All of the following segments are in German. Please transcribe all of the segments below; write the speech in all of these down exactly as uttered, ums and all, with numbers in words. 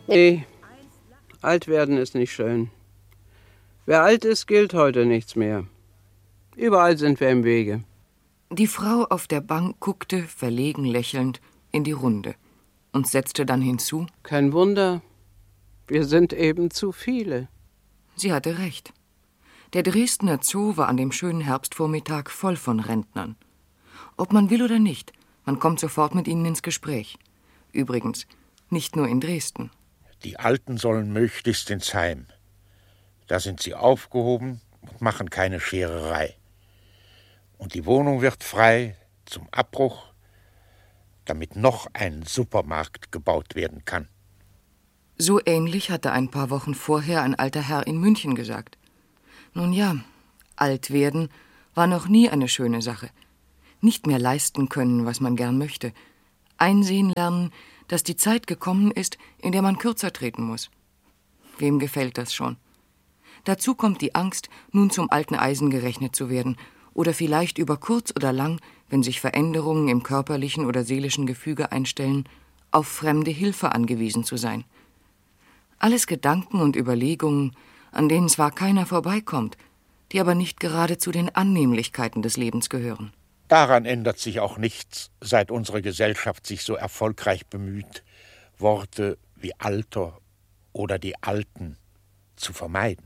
Nee, alt werden ist nicht schön. Wer alt ist, gilt heute nichts mehr. Überall sind wir im Wege. Die Frau auf der Bank guckte, verlegen lächelnd, in die Runde und setzte dann hinzu: Kein Wunder, wir sind eben zu viele. Sie hatte recht. Der Dresdner Zoo war an dem schönen Herbstvormittag voll von Rentnern. Ob man will oder nicht, man kommt sofort mit ihnen ins Gespräch. Übrigens, nicht nur in Dresden. Die Alten sollen möglichst ins Heim. Da sind sie aufgehoben und machen keine Schererei. Und die Wohnung wird frei zum Abbruch, damit noch ein Supermarkt gebaut werden kann. So ähnlich hatte ein paar Wochen vorher ein alter Herr in München gesagt. Nun ja, alt werden war noch nie eine schöne Sache. Nicht mehr leisten können, was man gern möchte. Einsehen lernen, dass die Zeit gekommen ist, in der man kürzer treten muss. Wem gefällt das schon? Dazu kommt die Angst, nun zum alten Eisen gerechnet zu werden oder vielleicht über kurz oder lang, wenn sich Veränderungen im körperlichen oder seelischen Gefüge einstellen, auf fremde Hilfe angewiesen zu sein. Alles Gedanken und Überlegungen, an denen zwar keiner vorbeikommt, die aber nicht gerade zu den Annehmlichkeiten des Lebens gehören. Daran ändert sich auch nichts, seit unsere Gesellschaft sich so erfolgreich bemüht, Worte wie Alter oder die Alten zu vermeiden.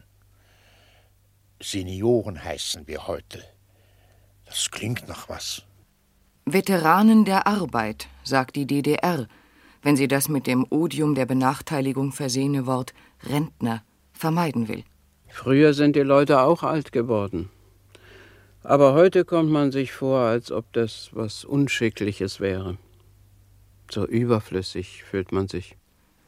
Senioren heißen wir heute. Das klingt nach was. Veteranen der Arbeit, sagt die D D R, wenn sie das mit dem Odium der Benachteiligung versehene Wort Rentner vermeiden will. Früher sind die Leute auch alt geworden. Aber heute kommt man sich vor, als ob das was Unschickliches wäre. So überflüssig fühlt man sich.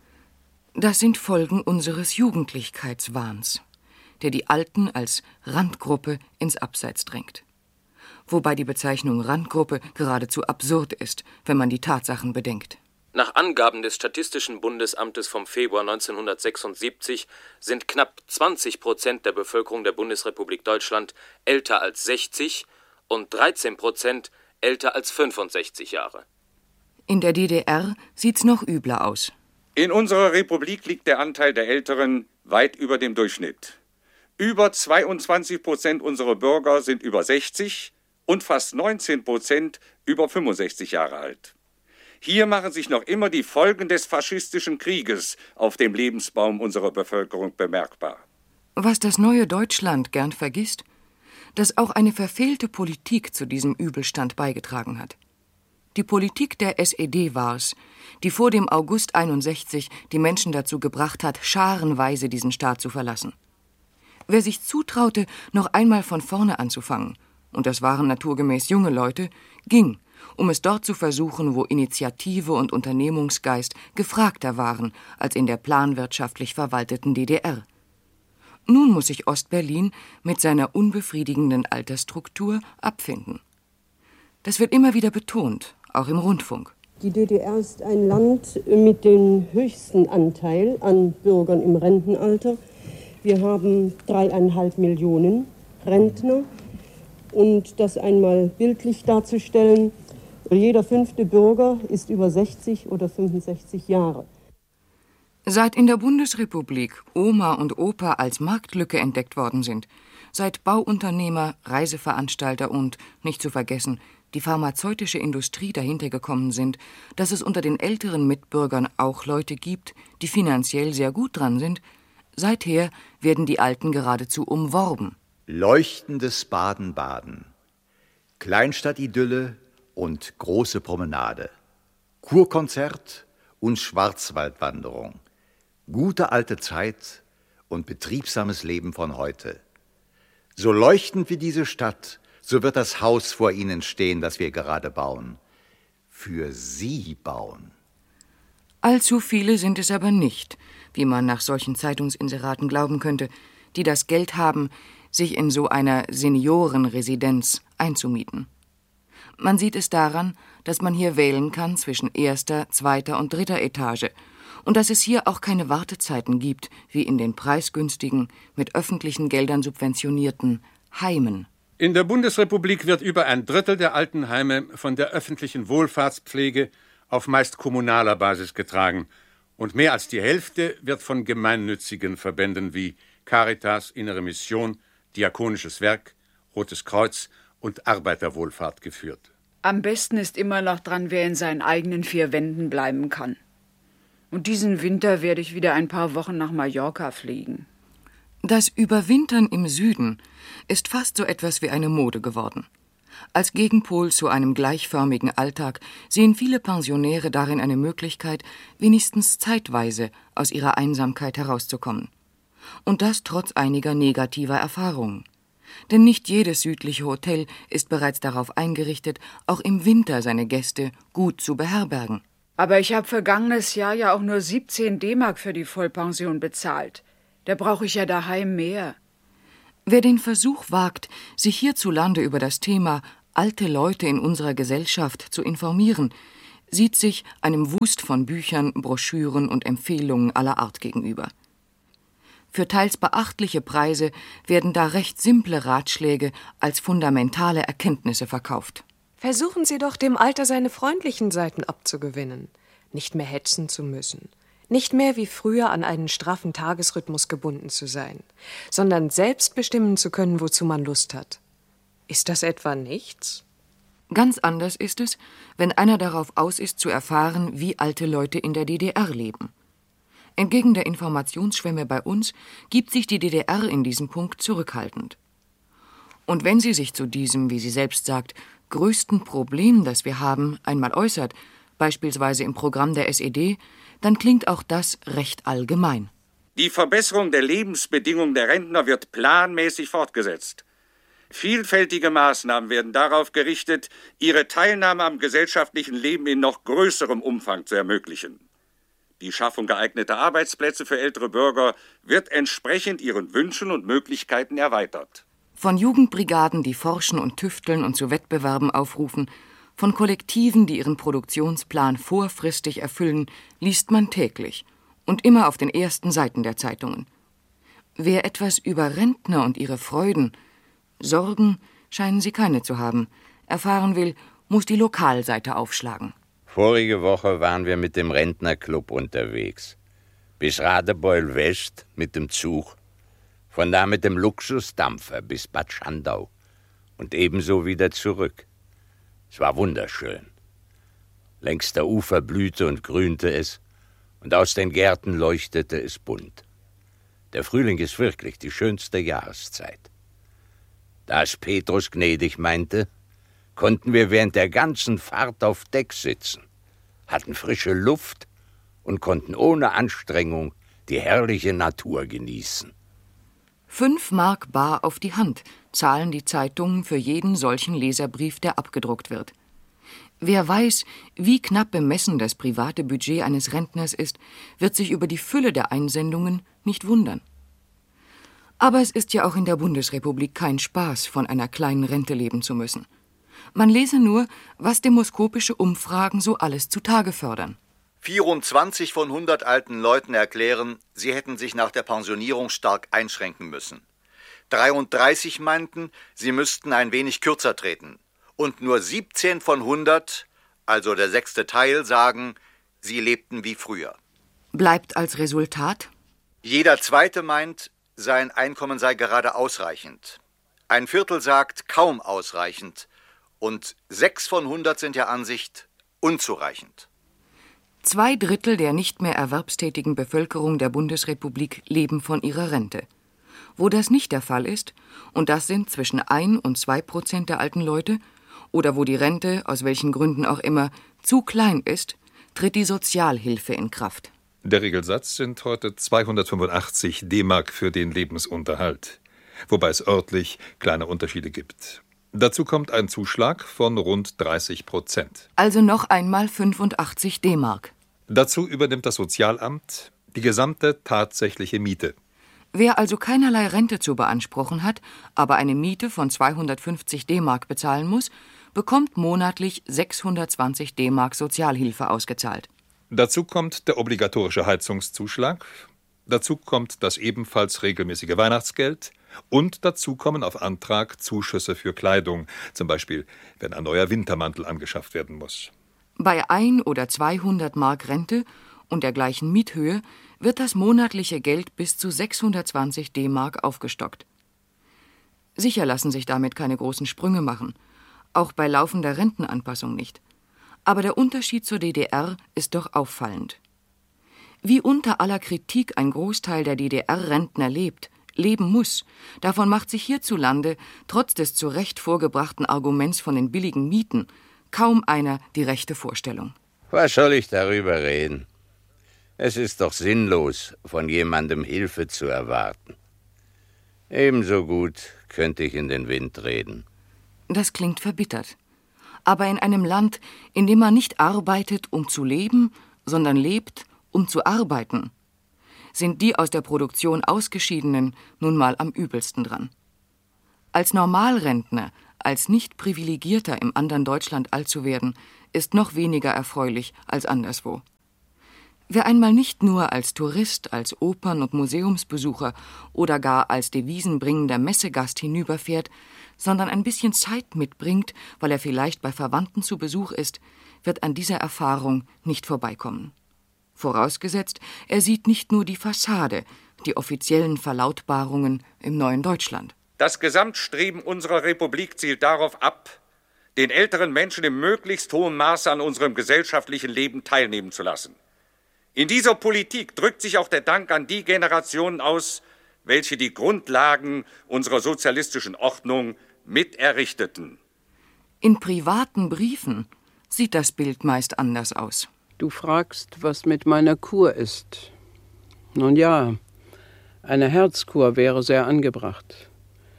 Das sind Folgen unseres Jugendlichkeitswahns, der die Alten als Randgruppe ins Abseits drängt. Wobei die Bezeichnung Randgruppe geradezu absurd ist, wenn man die Tatsachen bedenkt. Nach Angaben des Statistischen Bundesamtes vom Februar neunzehnhundertsechsundsiebzig sind knapp zwanzig Prozent der Bevölkerung der Bundesrepublik Deutschland älter als sechzig und dreizehn Prozent älter als fünfundsechzig Jahre. In der D D R sieht's noch übler aus. In unserer Republik liegt der Anteil der Älteren weit über dem Durchschnitt. Über zweiundzwanzig Prozent unserer Bürger sind über sechzig und fast neunzehn Prozent über fünfundsechzig Jahre alt. Hier machen sich noch immer die Folgen des faschistischen Krieges auf dem Lebensbaum unserer Bevölkerung bemerkbar. Was das neue Deutschland gern vergisst, dass auch eine verfehlte Politik zu diesem Übelstand beigetragen hat. Die Politik der S E D war es, die vor dem August einundsechzig die Menschen dazu gebracht hat, scharenweise diesen Staat zu verlassen. Wer sich zutraute, noch einmal von vorne anzufangen, und das waren naturgemäß junge Leute, ging, um es dort zu versuchen, wo Initiative und Unternehmungsgeist gefragter waren als in der planwirtschaftlich verwalteten D D R. Nun muss sich Ostberlin mit seiner unbefriedigenden Altersstruktur abfinden. Das wird immer wieder betont, auch im Rundfunk. Die D D R ist ein Land mit dem höchsten Anteil an Bürgern im Rentenalter. Wir haben dreieinhalb Millionen Rentner. Und das einmal bildlich darzustellen, jeder fünfte Bürger ist über sechzig oder fünfundsechzig Jahre. Seit in der Bundesrepublik Oma und Opa als Marktlücke entdeckt worden sind, seit Bauunternehmer, Reiseveranstalter und, nicht zu vergessen, die pharmazeutische Industrie dahinter gekommen sind, dass es unter den älteren Mitbürgern auch Leute gibt, die finanziell sehr gut dran sind, seither werden die Alten geradezu umworben. Leuchtendes Baden-Baden, Kleinstadtidylle und große Promenade, Kurkonzert und Schwarzwaldwanderung, gute alte Zeit und betriebsames Leben von heute. So leuchtend wie diese Stadt, so wird das Haus vor Ihnen stehen, das wir gerade bauen. Für Sie bauen. Allzu viele sind es aber nicht, wie man nach solchen Zeitungsinseraten glauben könnte, die das Geld haben, sich in so einer Seniorenresidenz einzumieten. Man sieht es daran, dass man hier wählen kann zwischen erster, zweiter und dritter Etage und dass es hier auch keine Wartezeiten gibt, wie in den preisgünstigen, mit öffentlichen Geldern subventionierten Heimen. In der Bundesrepublik wird über ein Drittel der Altenheime von der öffentlichen Wohlfahrtspflege auf meist kommunaler Basis getragen Und mehr als die Hälfte wird von gemeinnützigen Verbänden wie Caritas, Innere Mission, Diakonisches Werk, Rotes Kreuz und Arbeiterwohlfahrt geführt. Am besten ist immer noch dran, wer in seinen eigenen vier Wänden bleiben kann. Und diesen Winter werde ich wieder ein paar Wochen nach Mallorca fliegen. Das Überwintern im Süden ist fast so etwas wie eine Mode geworden. Als Gegenpol zu einem gleichförmigen Alltag sehen viele Pensionäre darin eine Möglichkeit, wenigstens zeitweise aus ihrer Einsamkeit herauszukommen. Und das trotz einiger negativer Erfahrungen. Denn nicht jedes südliche Hotel ist bereits darauf eingerichtet, auch im Winter seine Gäste gut zu beherbergen. Aber ich habe vergangenes Jahr ja auch nur siebzehn D-Mark für die Vollpension bezahlt. Da brauche ich ja daheim mehr. Wer den Versuch wagt, sich hierzulande über das Thema alte Leute in unserer Gesellschaft zu informieren, sieht sich einem Wust von Büchern, Broschüren und Empfehlungen aller Art gegenüber. Für teils beachtliche Preise werden da recht simple Ratschläge als fundamentale Erkenntnisse verkauft. Versuchen Sie doch, dem Alter seine freundlichen Seiten abzugewinnen. Nicht mehr hetzen zu müssen. Nicht mehr wie früher an einen straffen Tagesrhythmus gebunden zu sein, sondern selbst bestimmen zu können, wozu man Lust hat. Ist das etwa nichts? Ganz anders ist es, wenn einer darauf aus ist, zu erfahren, wie alte Leute in der D D R leben. Entgegen der Informationsschwemme bei uns gibt sich die D D R in diesem Punkt zurückhaltend. Und wenn sie sich zu diesem, wie sie selbst sagt, größten Problem, das wir haben, einmal äußert, beispielsweise im Programm der S E D, dann klingt auch das recht allgemein. Die Verbesserung der Lebensbedingungen der Rentner wird planmäßig fortgesetzt. Vielfältige Maßnahmen werden darauf gerichtet, ihre Teilnahme am gesellschaftlichen Leben in noch größerem Umfang zu ermöglichen. Die Schaffung geeigneter Arbeitsplätze für ältere Bürger wird entsprechend ihren Wünschen und Möglichkeiten erweitert. Von Jugendbrigaden, die forschen und tüfteln und zu Wettbewerben aufrufen, von Kollektiven, die ihren Produktionsplan vorfristig erfüllen, liest man täglich und immer auf den ersten Seiten der Zeitungen. Wer etwas über Rentner und ihre Freuden, Sorgen scheinen sie keine zu haben, erfahren will, muss die Lokalseite aufschlagen. Vorige Woche waren wir mit dem Rentnerclub unterwegs. Bis Radebeul West mit dem Zug, von da mit dem Luxusdampfer bis Bad Schandau und ebenso wieder zurück. Es war wunderschön. Längs der Ufer blühte und grünte es, und aus den Gärten leuchtete es bunt. Der Frühling ist wirklich die schönste Jahreszeit. Da es Petrus gnädig meinte, konnten wir während der ganzen Fahrt auf Deck sitzen, hatten frische Luft und konnten ohne Anstrengung die herrliche Natur genießen. Fünf Mark bar auf die Hand zahlen die Zeitungen für jeden solchen Leserbrief, der abgedruckt wird. Wer weiß, wie knapp bemessen das private Budget eines Rentners ist, wird sich über die Fülle der Einsendungen nicht wundern. Aber es ist ja auch in der Bundesrepublik kein Spaß, von einer kleinen Rente leben zu müssen. Man lese nur, was demoskopische Umfragen so alles zutage fördern. vierundzwanzig von hundert alten Leuten erklären, sie hätten sich nach der Pensionierung stark einschränken müssen. dreiunddreißig meinten, sie müssten ein wenig kürzer treten. Und nur siebzehn von hundert, also der sechste Teil, sagen, sie lebten wie früher. Bleibt als Resultat? Jeder Zweite meint, sein Einkommen sei gerade ausreichend. Ein Viertel sagt, kaum ausreichend. Und sechs von hundert sind der Ansicht, unzureichend. Zwei Drittel der nicht mehr erwerbstätigen Bevölkerung der Bundesrepublik leben von ihrer Rente. Wo das nicht der Fall ist, und das sind zwischen ein und zwei Prozent der alten Leute, oder wo die Rente, aus welchen Gründen auch immer, zu klein ist, tritt die Sozialhilfe in Kraft. Der Regelsatz sind heute zweihundertfünfundachtzig D-Mark für den Lebensunterhalt, wobei es örtlich kleine Unterschiede gibt. Dazu kommt ein Zuschlag von rund dreißig Prozent. Also noch einmal fünfundachtzig D-Mark. Dazu übernimmt das Sozialamt die gesamte tatsächliche Miete. Wer also keinerlei Rente zu beanspruchen hat, aber eine Miete von zweihundertfünfzig D-Mark bezahlen muss, bekommt monatlich sechshundertzwanzig D-Mark Sozialhilfe ausgezahlt. Dazu kommt der obligatorische Heizungszuschlag, dazu kommt das ebenfalls regelmäßige Weihnachtsgeld und dazu kommen auf Antrag Zuschüsse für Kleidung, zum Beispiel wenn ein neuer Wintermantel angeschafft werden muss. Bei ein oder zweihundert Mark Rente und der gleichen Miethöhe wird das monatliche Geld bis zu sechshundertzwanzig D-Mark aufgestockt. Sicher lassen sich damit keine großen Sprünge machen, auch bei laufender Rentenanpassung nicht. Aber der Unterschied zur D D R ist doch auffallend. Wie unter aller Kritik ein Großteil der D D R-Rentner lebt, leben muss, davon macht sich hierzulande, trotz des zu Recht vorgebrachten Arguments von den billigen Mieten, kaum einer die rechte Vorstellung. Was soll ich darüber reden? Es ist doch sinnlos, von jemandem Hilfe zu erwarten. Ebenso gut könnte ich in den Wind reden. Das klingt verbittert. Aber in einem Land, in dem man nicht arbeitet, um zu leben, sondern lebt, um zu arbeiten, sind die aus der Produktion Ausgeschiedenen nun mal am übelsten dran. Als Normalrentner, als Nicht-Privilegierter im anderen Deutschland alt zu werden, ist noch weniger erfreulich als anderswo. Wer einmal nicht nur als Tourist, als Opern- und Museumsbesucher oder gar als devisenbringender Messegast hinüberfährt, sondern ein bisschen Zeit mitbringt, weil er vielleicht bei Verwandten zu Besuch ist, wird an dieser Erfahrung nicht vorbeikommen. Vorausgesetzt, er sieht nicht nur die Fassade, die offiziellen Verlautbarungen im neuen Deutschland. Das Gesamtstreben unserer Republik zielt darauf ab, den älteren Menschen im möglichst hohen Maße an unserem gesellschaftlichen Leben teilnehmen zu lassen. In dieser Politik drückt sich auch der Dank an die Generationen aus, welche die Grundlagen unserer sozialistischen Ordnung mit errichteten. In privaten Briefen sieht das Bild meist anders aus. Du fragst, was mit meiner Kur ist. Nun ja, eine Herzkur wäre sehr angebracht.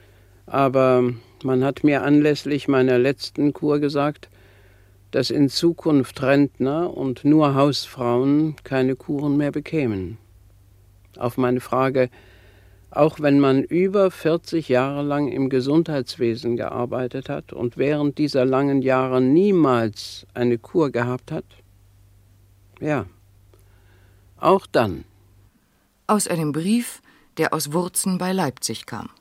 Aber man hat mir anlässlich meiner letzten Kur gesagt, dass in Zukunft Rentner und nur Hausfrauen keine Kuren mehr bekämen. Auf meine Frage, auch wenn man über vierzig Jahre lang im Gesundheitswesen gearbeitet hat und während dieser langen Jahre niemals eine Kur gehabt hat, ja, auch dann. Aus einem Brief, der aus Wurzen bei Leipzig kam.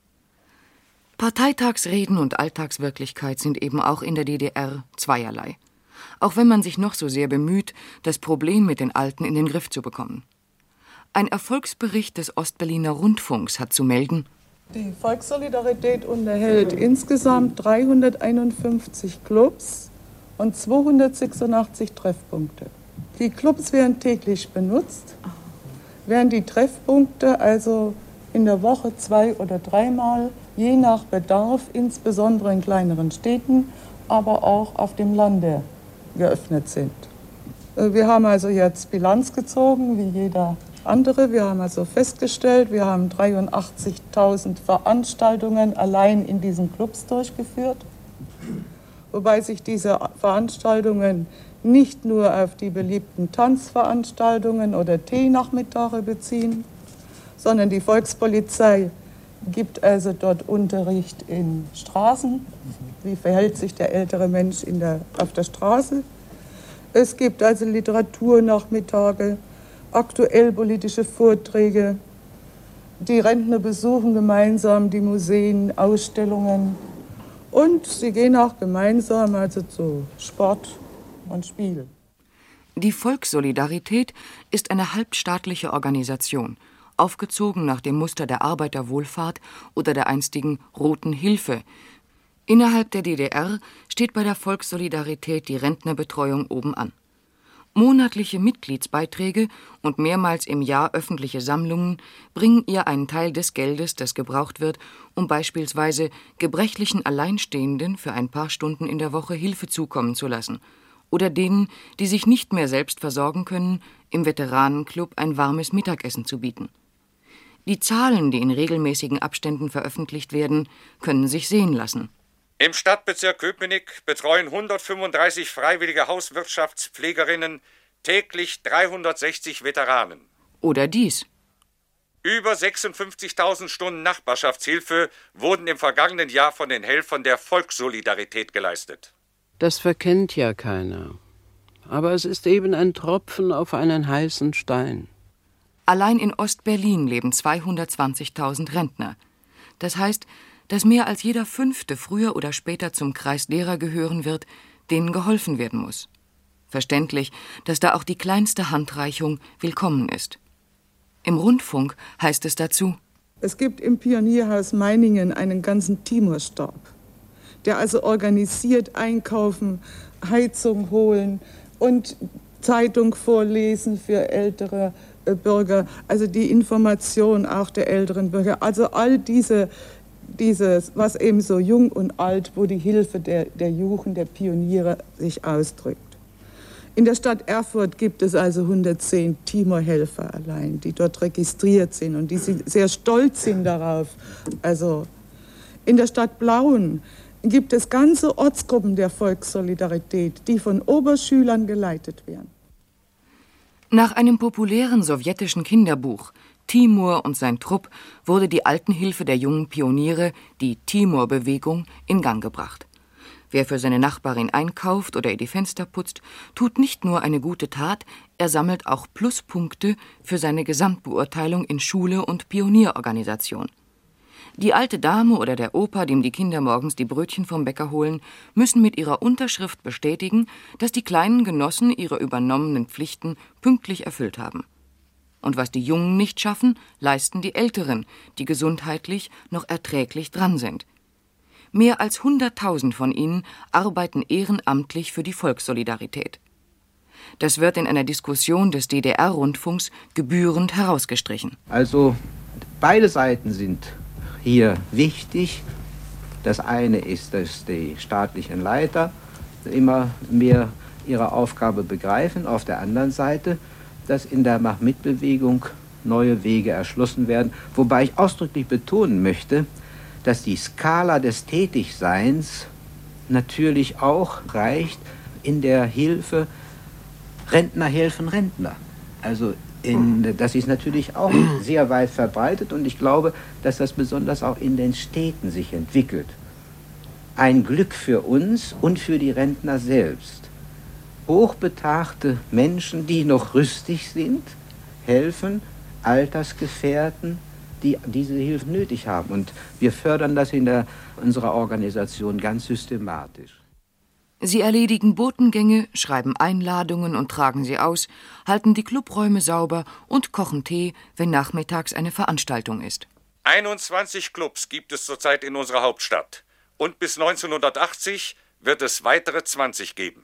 Parteitagsreden und Alltagswirklichkeit sind eben auch in der D D R zweierlei. Auch wenn man sich noch so sehr bemüht, das Problem mit den Alten in den Griff zu bekommen. Ein Erfolgsbericht des Ostberliner Rundfunks hat zu melden: Die Volkssolidarität unterhält insgesamt dreihunderteinundfünfzig Clubs und zweihundertsechsundachtzig Treffpunkte. Die Clubs werden täglich benutzt, während die Treffpunkte also in der Woche zwei- oder dreimal, je nach Bedarf, insbesondere in kleineren Städten, aber auch auf dem Lande geöffnet sind. Wir haben also jetzt Bilanz gezogen, wie jeder andere. Wir haben also festgestellt, wir haben dreiundachtzigtausend Veranstaltungen allein in diesen Clubs durchgeführt, wobei sich diese Veranstaltungen nicht nur auf die beliebten Tanzveranstaltungen oder Teenachmittage beziehen, sondern die Volkspolizei gibt also dort Unterricht in Straßen. Wie verhält sich der ältere Mensch in der, auf der Straße? Es gibt also Literaturnachmittage, aktuell politische Vorträge. Die Rentner besuchen gemeinsam die Museen, Ausstellungen und sie gehen auch gemeinsam also zu Sport und Spiel. Die Volkssolidarität ist eine halbstaatliche Organisation, aufgezogen nach dem Muster der Arbeiterwohlfahrt oder der einstigen Roten Hilfe. Innerhalb der D D R steht bei der Volkssolidarität die Rentnerbetreuung oben an. Monatliche Mitgliedsbeiträge und mehrmals im Jahr öffentliche Sammlungen bringen ihr einen Teil des Geldes, das gebraucht wird, um beispielsweise gebrechlichen Alleinstehenden für ein paar Stunden in der Woche Hilfe zukommen zu lassen oder denen, die sich nicht mehr selbst versorgen können, im Veteranenclub ein warmes Mittagessen zu bieten. Die Zahlen, die in regelmäßigen Abständen veröffentlicht werden, können sich sehen lassen. Im Stadtbezirk Köpenick betreuen hundertfünfunddreißig freiwillige Hauswirtschaftspflegerinnen täglich dreihundertsechzig Veteranen. Oder dies. Über sechsundfünfzigtausend Stunden Nachbarschaftshilfe wurden im vergangenen Jahr von den Helfern der Volkssolidarität geleistet. Das verkennt ja keiner. Aber es ist eben ein Tropfen auf einen heißen Stein. Allein in Ostberlin leben zweihundertzwanzigtausend Rentner. Das heißt, dass mehr als jeder Fünfte früher oder später zum Kreis derer gehören wird, denen geholfen werden muss. Verständlich, dass da auch die kleinste Handreichung willkommen ist. Im Rundfunk heißt es dazu: Es gibt im Pionierhaus Meiningen einen ganzen Timorstab, der also organisiert einkaufen, Heizung holen und Zeitung vorlesen für ältere äh, Bürger, also die Information auch der älteren Bürger, also all diese, dieses, was eben so jung und alt, wo die Hilfe der, der Jugend, der Pioniere sich ausdrückt. In der Stadt Erfurt gibt es also hundertzehn Timor-Helfer allein, die dort registriert sind und die sehr stolz sind darauf. Also in der Stadt Blauen gibt es ganze Ortsgruppen der Volkssolidarität, die von Oberschülern geleitet werden. Nach einem populären sowjetischen Kinderbuch Timur und sein Trupp wurde die Altenhilfe der jungen Pioniere, die Timor-Bewegung, in Gang gebracht. Wer für seine Nachbarin einkauft oder ihr die Fenster putzt, tut nicht nur eine gute Tat, er sammelt auch Pluspunkte für seine Gesamtbeurteilung in Schule und Pionierorganisation. Die alte Dame oder der Opa, dem die Kinder morgens die Brötchen vom Bäcker holen, müssen mit ihrer Unterschrift bestätigen, dass die kleinen Genossen ihre übernommenen Pflichten pünktlich erfüllt haben. Und was die Jungen nicht schaffen, leisten die Älteren, die gesundheitlich noch erträglich dran sind. Mehr als hunderttausend von ihnen arbeiten ehrenamtlich für die Volkssolidarität. Das wird in einer Diskussion des D D R-Rundfunks gebührend herausgestrichen. Also beide Seiten sind hier wichtig. Das eine ist, dass die staatlichen Leiter immer mehr ihre Aufgabe begreifen. Auf der anderen Seite, dass in der Mach-mit-Bewegung neue Wege erschlossen werden. Wobei ich ausdrücklich betonen möchte, dass die Skala des Tätigseins natürlich auch reicht in der Hilfe Rentner helfen Rentner. Also in, das ist natürlich auch sehr weit verbreitet und ich glaube, dass das besonders auch in den Städten sich entwickelt. Ein Glück für uns und für die Rentner selbst. Hochbetagte Menschen, die noch rüstig sind, helfen Altersgefährten, die diese Hilfe nötig haben. Und wir fördern das in der, unserer Organisation ganz systematisch. Sie erledigen Botengänge, schreiben Einladungen und tragen sie aus, halten die Clubräume sauber und kochen Tee, wenn nachmittags eine Veranstaltung ist. einundzwanzig Clubs gibt es zurzeit in unserer Hauptstadt. Und bis neunzehnhundertachtzig wird es weitere zwanzig geben.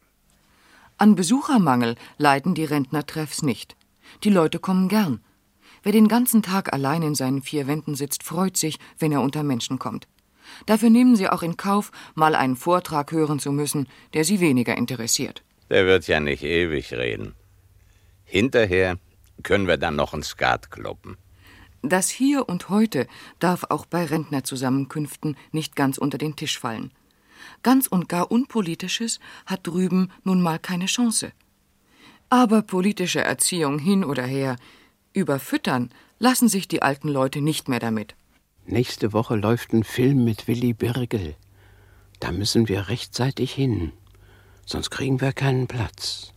An Besuchermangel leiden die Rentnertreffs nicht. Die Leute kommen gern. Wer den ganzen Tag allein in seinen vier Wänden sitzt, freut sich, wenn er unter Menschen kommt. Dafür nehmen sie auch in Kauf, mal einen Vortrag hören zu müssen, der sie weniger interessiert. Der wird ja nicht ewig reden. Hinterher können wir dann noch einen Skat kloppen. Das Hier und Heute darf auch bei Rentnerzusammenkünften nicht ganz unter den Tisch fallen. Ganz und gar Unpolitisches hat drüben nun mal keine Chance. Aber politische Erziehung hin oder her, überfüttern lassen sich die alten Leute nicht mehr damit. Nächste Woche läuft ein Film mit Willy Birgel. Da müssen wir rechtzeitig hin, sonst kriegen wir keinen Platz.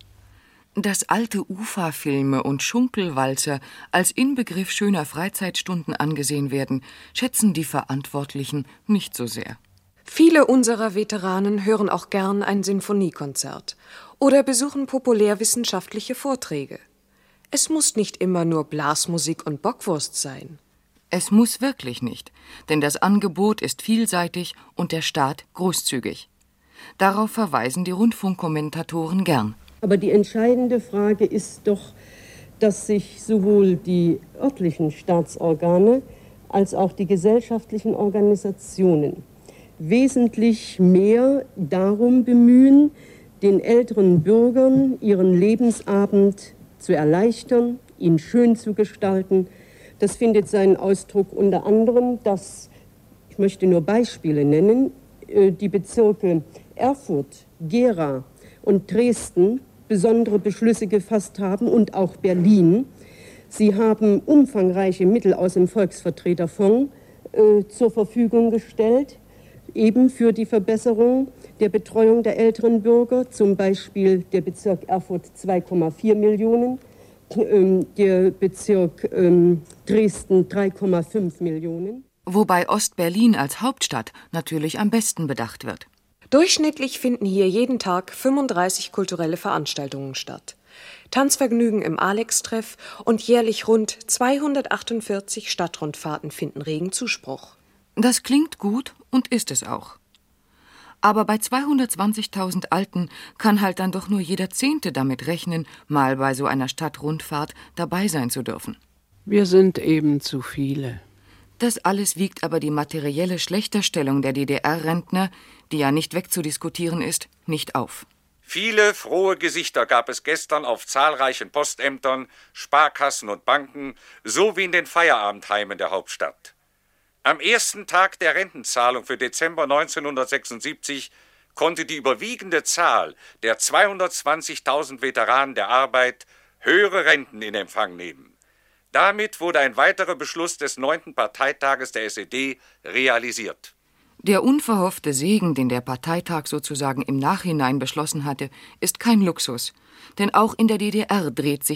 Dass alte Ufa-Filme und Schunkelwalzer als Inbegriff schöner Freizeitstunden angesehen werden, schätzen die Verantwortlichen nicht so sehr. Viele unserer Veteranen hören auch gern ein Sinfoniekonzert oder besuchen populärwissenschaftliche Vorträge. Es muss nicht immer nur Blasmusik und Bockwurst sein. Es muss wirklich nicht, denn das Angebot ist vielseitig und der Staat großzügig. Darauf verweisen die Rundfunkkommentatoren gern. Aber die entscheidende Frage ist doch, dass sich sowohl die örtlichen Staatsorgane als auch die gesellschaftlichen Organisationen wesentlich mehr darum bemühen, den älteren Bürgern ihren Lebensabend zu erleichtern, ihn schön zu gestalten. Das findet seinen Ausdruck unter anderem, dass, ich möchte nur Beispiele nennen, die Bezirke Erfurt, Gera und Dresden besondere Beschlüsse gefasst haben und auch Berlin. Sie haben umfangreiche Mittel aus dem Volksvertreterfonds äh, zur Verfügung gestellt, eben für die Verbesserung der Betreuung der älteren Bürger, zum Beispiel der Bezirk Erfurt zwei Komma vier Millionen, äh, der Bezirk äh, Dresden drei Komma fünf Millionen. Wobei Ost-Berlin als Hauptstadt natürlich am besten bedacht wird. Durchschnittlich finden hier jeden Tag fünfunddreißig kulturelle Veranstaltungen statt. Tanzvergnügen im Alex-Treff und jährlich rund zweihundertachtundvierzig Stadtrundfahrten finden regen Zuspruch. Das klingt gut und ist es auch. Aber bei zweihundertzwanzigtausend Alten kann halt dann doch nur jeder Zehnte damit rechnen, mal bei so einer Stadtrundfahrt dabei sein zu dürfen. Wir sind eben zu viele. Das alles wiegt aber die materielle Schlechterstellung der D D R-Rentner, die ja nicht wegzudiskutieren ist, nicht auf. Viele frohe Gesichter gab es gestern auf zahlreichen Postämtern, Sparkassen und Banken sowie in den Feierabendheimen der Hauptstadt. Am ersten Tag der Rentenzahlung für Dezember neunzehnhundertsechsundsiebzig konnte die überwiegende Zahl der zweihundertzwanzigtausend Veteranen der Arbeit höhere Renten in Empfang nehmen. Damit wurde ein weiterer Beschluss des neunten Parteitages der S E D realisiert. Der unverhoffte Segen, den der Parteitag sozusagen im Nachhinein beschlossen hatte, ist kein Luxus. Denn auch in der D D R dreht sich